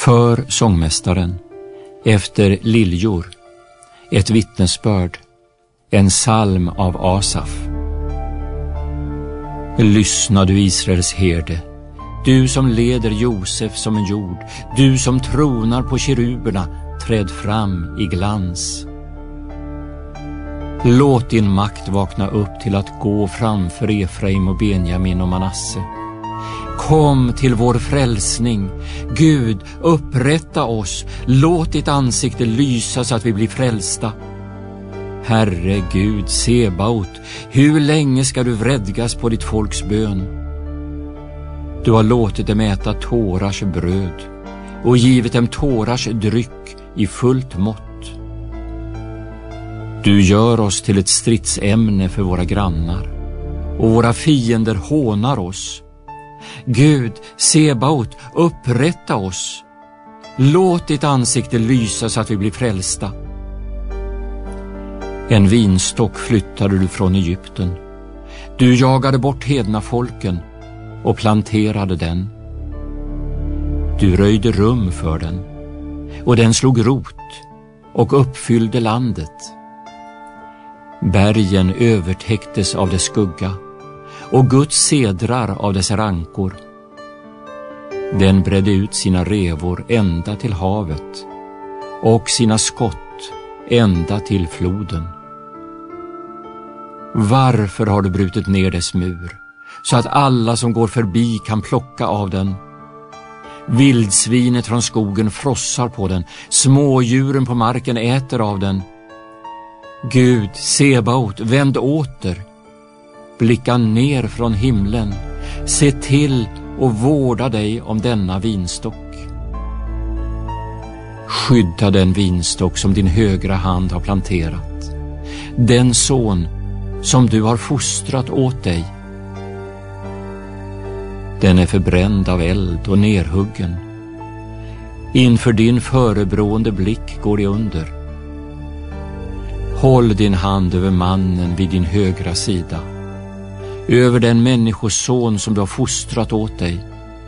För sångmästaren, efter liljor, ett vittnesbörd, en psalm av Asaf. Lyssna, du Israels herde, du som leder Josef som en jord, du som tronar på keruberna, träd fram i glans. Låt din makt vakna upp till att gå framför Efraim och Benjamin och Manasse. Kom till vår frälsning. Gud, upprätta oss. Låt ditt ansikte lysa så att vi blir frälsta. Herre Gud, Sebaot, hur länge ska du vredgas på ditt folks bön? Du har låtit dem äta tårars bröd och givit dem tårars dryck i fullt mått. Du gör oss till ett stridsämne för våra grannar och våra fiender hånar oss. Gud, Sebaot, upprätta oss. Låt ditt ansikte lysa så att vi blir frälsta. En vinstock flyttade du från Egypten. Du jagade bort hedna folken och planterade den. Du röjde rum för den, och den slog rot och uppfyllde landet. Bergen övertäcktes av dess skugga och Guds sedrar av dess rankor. Den bredde ut sina revor ända till havet och sina skott ända till floden. Varför har du brutit ner dess mur så att alla som går förbi kan plocka av den? Vildsvinet från skogen frossar på den, smådjuren på marken äter av den. Gud, Sebaot, vänd åter. Blicka ner från himlen. Se till och vårda dig om denna vinstock. Skydda den vinstock som din högra hand har planterat, den son som du har fostrat åt dig. Den är förbränd av eld och nerhuggen. Inför din förebrående blick går det under. Håll din hand över mannen vid din högra sida, över den människoson som du har fostrat åt dig.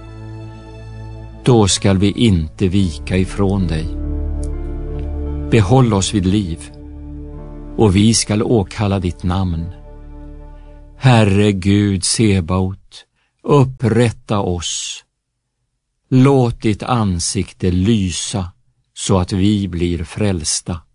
Då skall vi inte vika ifrån dig. Behåll oss vid liv, och vi skall åkalla ditt namn. Herre Gud, Sebaot, upprätta oss. Låt ditt ansikte lysa så att vi blir frälsta.